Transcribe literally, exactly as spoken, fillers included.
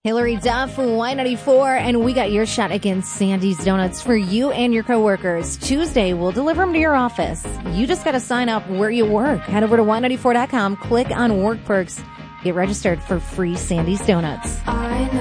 Hillary Duff, Y ninety-four, and we got your shot against Sandy's Donuts for you and your coworkers. Tuesday, we'll deliver them to your office. You just got to sign up where you work. Head over to Y ninety-four dot com, click on Work Perks, get registered for free Sandy's Donuts.